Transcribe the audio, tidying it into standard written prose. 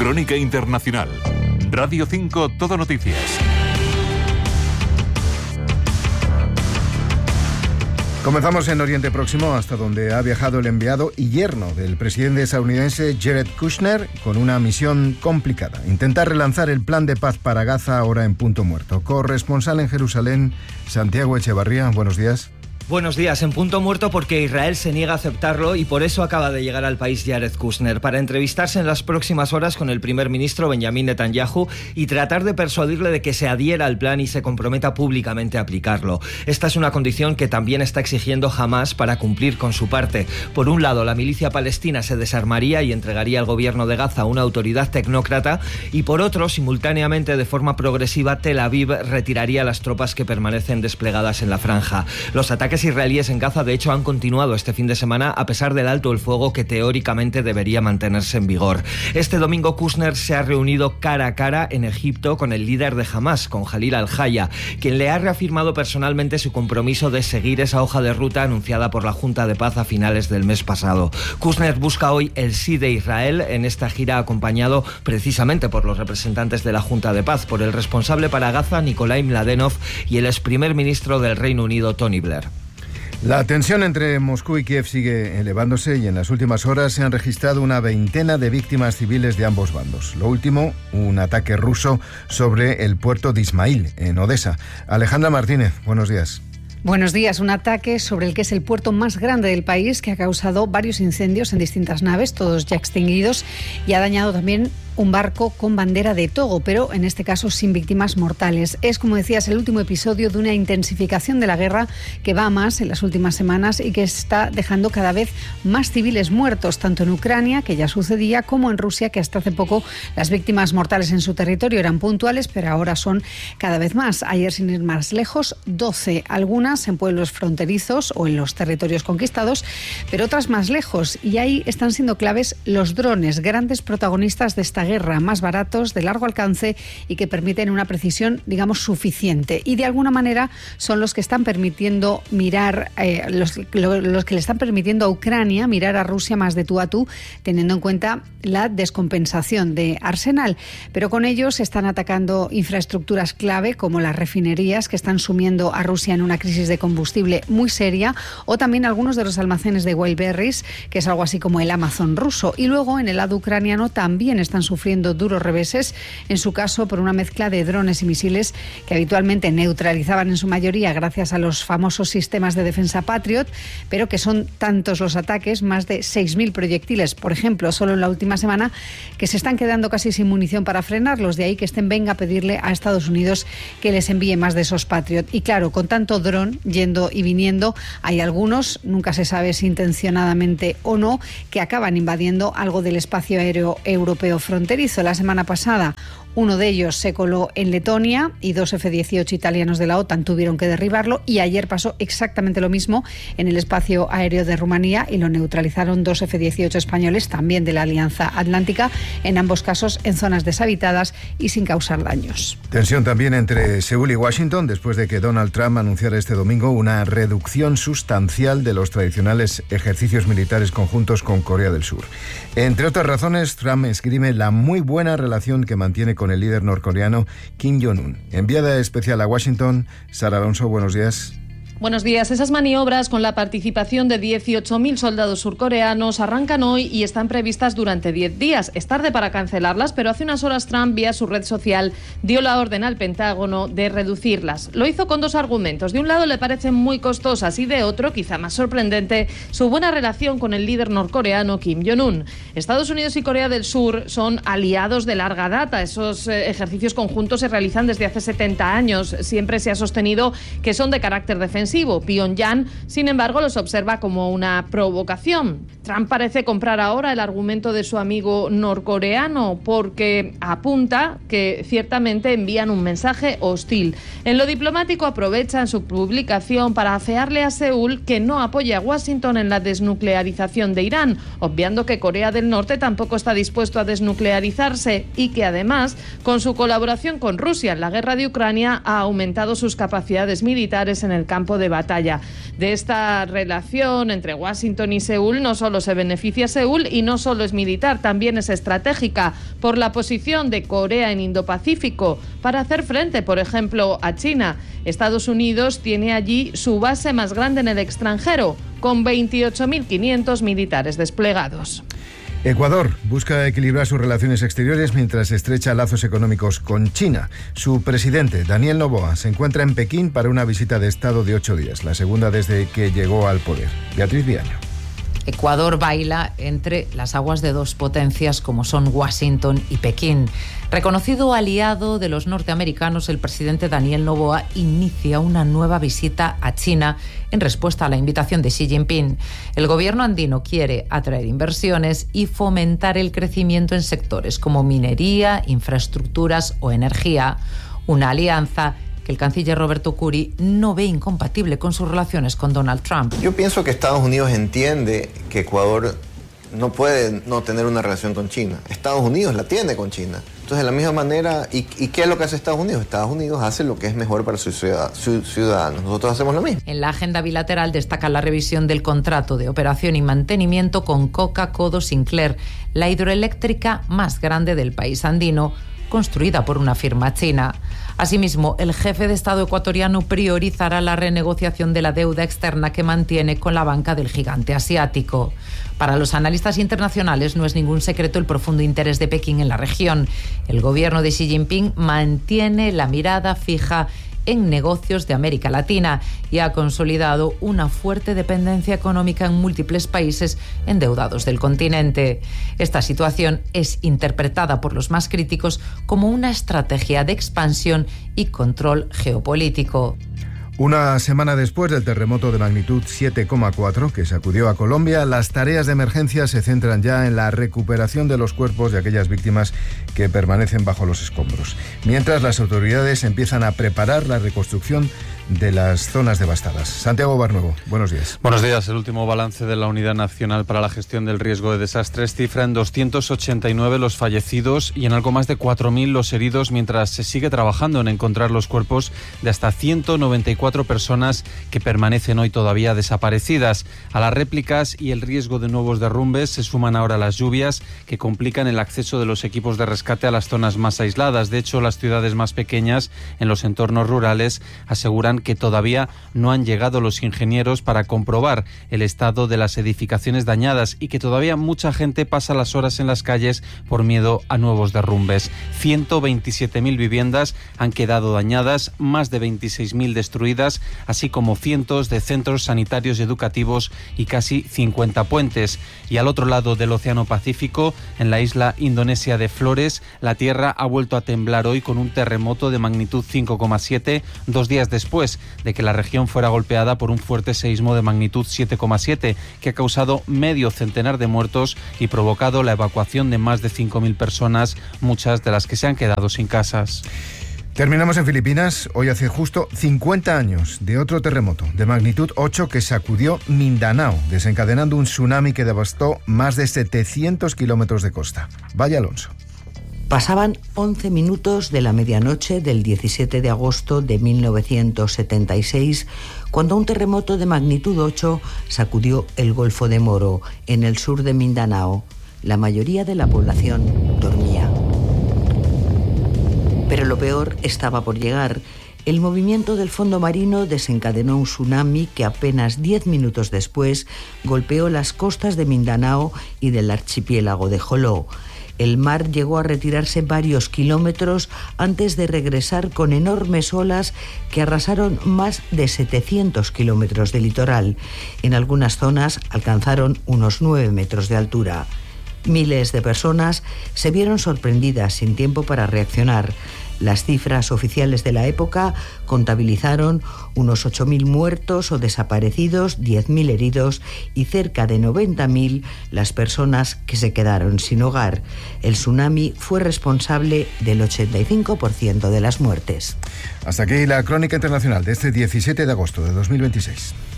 Crónica Internacional. Radio 5 Todo Noticias. Comenzamos en Oriente Próximo, hasta donde ha viajado el enviado y yerno del presidente estadounidense Jared Kushner con una misión complicada: intentar relanzar el plan de paz para Gaza, ahora en punto muerto. Corresponsal en Jerusalén, Santiago Echevarría, buenos días. Buenos días, en punto muerto porque Israel se niega a aceptarlo y por eso acaba de llegar al país Jared Kushner para entrevistarse en las próximas horas con el primer ministro Benjamin Netanyahu y tratar de persuadirle de que se adhiera al plan y se comprometa públicamente a aplicarlo. Esta es una condición que también está exigiendo Hamás para cumplir con su parte. Por un lado, la milicia palestina se desarmaría y entregaría al gobierno de Gaza a una autoridad tecnócrata, y por otro, simultáneamente, de forma progresiva, Tel Aviv retiraría las tropas que permanecen desplegadas en la franja. Los ataques israelíes en Gaza, de hecho, han continuado este fin de semana a pesar del alto el fuego que teóricamente debería mantenerse en vigor. Este domingo Kushner se ha reunido cara a cara en Egipto con el líder de Hamás, con Jalil al-Haya, quien le ha reafirmado personalmente su compromiso de seguir esa hoja de ruta anunciada por la Junta de Paz a finales del mes pasado. Kushner busca hoy el sí de Israel en esta gira, acompañado precisamente por los representantes de la Junta de Paz, por el responsable para Gaza, Nikolai Mladenov, y el ex primer ministro del Reino Unido, Tony Blair. La tensión entre Moscú y Kiev sigue elevándose y en las últimas horas se han registrado una veintena de víctimas civiles de ambos bandos. Lo último, un ataque ruso sobre el puerto de Ismail, en Odessa. Alejandra Martínez, buenos días. Buenos días. Un ataque sobre el que es el puerto más grande del país, que ha causado varios incendios en distintas naves, todos ya extinguidos, y ha dañado también un barco con bandera de Togo, pero en este caso sin víctimas mortales. Es, como decías, el último episodio de una intensificación de la guerra que va a más en las últimas semanas y que está dejando cada vez más civiles muertos, tanto en Ucrania, que ya sucedía, como en Rusia, que hasta hace poco las víctimas mortales en su territorio eran puntuales, pero ahora son cada vez más. Ayer, sin ir más lejos, 12, algunas en pueblos fronterizos o en los territorios conquistados, pero otras más lejos. Y ahí están siendo claves los drones, grandes protagonistas de esta guerra, más baratos, de largo alcance y que permiten una precisión, digamos, suficiente. Y de alguna manera son los que están permitiendo mirar, los que le están permitiendo a Ucrania mirar a Rusia más de tú a tú, teniendo en cuenta la descompensación de arsenal. Pero con ellos están atacando infraestructuras clave como las refinerías, que están sumiendo a Rusia en una crisis de combustible muy seria, o también algunos de los almacenes de Wildberries, que es algo así como el Amazon ruso. Y luego en el lado ucraniano también están sufriendo duros reveses, en su caso por una mezcla de drones y misiles que habitualmente neutralizaban en su mayoría gracias a los famosos sistemas de defensa Patriot, pero que son tantos los ataques, más de 6.000 proyectiles, por ejemplo, solo en la última semana, que se están quedando casi sin munición para frenarlos. De ahí que venga a pedirle a Estados Unidos que les envíe más de esos Patriot. Y claro, con tanto dron yendo y viniendo, hay algunos, nunca se sabe si intencionadamente o no, que acaban invadiendo algo del espacio aéreo europeo fronterizo. La semana pasada uno de ellos se coló en Letonia y 2 F-18 italianos de la OTAN tuvieron que derribarlo, y ayer pasó exactamente lo mismo en el espacio aéreo de Rumanía y lo neutralizaron 2 F-18 españoles, también de la Alianza Atlántica, en ambos casos en zonas deshabitadas y sin causar daños. Tensión también entre Seúl y Washington después de que Donald Trump anunciara este domingo una reducción sustancial de los tradicionales ejercicios militares conjuntos con Corea del Sur. Entre otras razones, Trump esgrime la muy buena relación que mantiene con el líder norcoreano Kim Jong-un. Enviada especial a Washington, Sara Alonso, buenos días. Buenos días. Esas maniobras con la participación de 18.000 soldados surcoreanos arrancan hoy y están previstas durante 10 días. Es tarde para cancelarlas, pero hace unas horas Trump, vía su red social, dio la orden al Pentágono de reducirlas. Lo hizo con dos argumentos. De un lado, le parecen muy costosas y de otro, quizá más sorprendente, su buena relación con el líder norcoreano Kim Jong-un. Estados Unidos y Corea del Sur son aliados de larga data. Esos ejercicios conjuntos se realizan desde hace 70 años. Siempre se ha sostenido que son de carácter defensivo. Pyongyang, sin embargo, los observa como una provocación. Trump parece comprar ahora el argumento de su amigo norcoreano porque apunta que ciertamente envían un mensaje hostil. En lo diplomático aprovechan su publicación para afearle a Seúl que no apoya a Washington en la desnuclearización de Irán, obviando que Corea del Norte tampoco está dispuesto a desnuclearizarse y que además, con su colaboración con Rusia en la guerra de Ucrania, ha aumentado sus capacidades militares en el campo de batalla. De esta relación entre Washington y Seúl no solo se beneficia Seúl y no solo es militar, también es estratégica por la posición de Corea en Indo-Pacífico para hacer frente, por ejemplo, a China. Estados Unidos tiene allí su base más grande en el extranjero, con 28.500 militares desplegados. Ecuador busca equilibrar sus relaciones exteriores mientras estrecha lazos económicos con China. Su presidente, Daniel Noboa, se encuentra en Pekín para una visita de Estado de 8 días, la segunda desde que llegó al poder. Beatriz Viaño. Ecuador baila entre las aguas de dos potencias como son Washington y Pekín. Reconocido aliado de los norteamericanos, el presidente Daniel Noboa inicia una nueva visita a China en respuesta a la invitación de Xi Jinping. El gobierno andino quiere atraer inversiones y fomentar el crecimiento en sectores como minería, infraestructuras o energía. Una alianza que el canciller Roberto Curi no ve incompatible con sus relaciones con Donald Trump. Yo pienso que Estados Unidos entiende que Ecuador no puede no tener una relación con China. Estados Unidos la tiene con China. Entonces, de la misma manera, ¿y qué es lo que hace Estados Unidos? Estados Unidos hace lo que es mejor para sus ciudadanos. Nosotros hacemos lo mismo. En la agenda bilateral destaca la revisión del contrato de operación y mantenimiento con Coca-Codo Sinclair, la hidroeléctrica más grande del país andino, construida por una firma china. Asimismo, el jefe de Estado ecuatoriano priorizará la renegociación de la deuda externa que mantiene con la banca del gigante asiático. Para los analistas internacionales no es ningún secreto el profundo interés de Pekín en la región. El gobierno de Xi Jinping mantiene la mirada fija en negocios de América Latina y ha consolidado una fuerte dependencia económica en múltiples países endeudados del continente. Esta situación es interpretada por los más críticos como una estrategia de expansión y control geopolítico. Una semana después del terremoto de magnitud 7,4 que sacudió a Colombia, las tareas de emergencia se centran ya en la recuperación de los cuerpos de aquellas víctimas que permanecen bajo los escombros, mientras las autoridades empiezan a preparar la reconstrucción de las zonas devastadas. Santiago Barnuevo, buenos días. Buenos días. El último balance de la Unidad Nacional para la Gestión del Riesgo de Desastres cifra en 289 los fallecidos y en algo más de 4.000 los heridos, mientras se sigue trabajando en encontrar los cuerpos de hasta 194 personas que permanecen hoy todavía desaparecidas. A las réplicas y el riesgo de nuevos derrumbes se suman ahora las lluvias que complican el acceso de los equipos de rescate a las zonas más aisladas. De hecho, las ciudades más pequeñas en los entornos rurales aseguran que todavía no han llegado los ingenieros para comprobar el estado de las edificaciones dañadas y que todavía mucha gente pasa las horas en las calles por miedo a nuevos derrumbes. 127.000 viviendas han quedado dañadas, más de 26.000 destruidas, así como cientos de centros sanitarios y educativos y casi 50 puentes. Y al otro lado del Océano Pacífico, en la isla indonesia de Flores, la tierra ha vuelto a temblar hoy con un terremoto de magnitud 5,7, 2 días después de que la región fuera golpeada por un fuerte seísmo de magnitud 7,7 que ha causado medio centenar de muertos y provocado la evacuación de más de 5.000 personas, muchas de las que se han quedado sin casas. Terminamos en Filipinas. Hoy hace justo 50 años de otro terremoto de magnitud 8 que sacudió Mindanao, desencadenando un tsunami que devastó más de 700 kilómetros de costa. Valle Alonso. Pasaban 11 minutos de la medianoche del 17 de agosto de 1976, cuando un terremoto de magnitud 8 sacudió el Golfo de Moro, en el sur de Mindanao. La mayoría de la población dormía. Pero lo peor estaba por llegar. El movimiento del fondo marino desencadenó un tsunami que apenas 10 minutos después golpeó las costas de Mindanao y del archipiélago de Joló. El mar llegó a retirarse varios kilómetros antes de regresar con enormes olas que arrasaron más de 700 kilómetros de litoral. En algunas zonas alcanzaron unos 9 metros de altura. Miles de personas se vieron sorprendidas sin tiempo para reaccionar. Las cifras oficiales de la época contabilizaron unos 8.000 muertos o desaparecidos, 10.000 heridos y cerca de 90.000 las personas que se quedaron sin hogar. El tsunami fue responsable del 85% de las muertes. Hasta aquí la crónica internacional de este 17 de agosto de 2026.